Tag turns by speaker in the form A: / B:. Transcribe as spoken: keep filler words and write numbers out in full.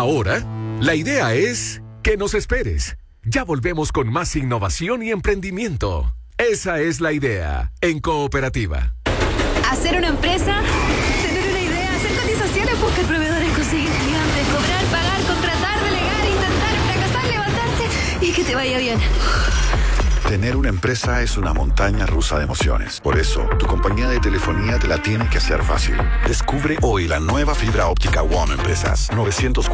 A: Ahora, la idea es que nos esperes. Ya volvemos con más innovación y emprendimiento. Esa es la idea en Cooperativa.
B: Hacer una empresa, tener una idea, hacer cotizaciones, buscar proveedores, conseguir clientes, cobrar, pagar, contratar, delegar, intentar, fracasar, levantarte y que te vaya bien.
C: Tener una empresa es una montaña rusa de emociones. Por eso, tu compañía de telefonía te la tiene que hacer fácil. Descubre hoy la nueva fibra óptica WOM Empresas. novecientos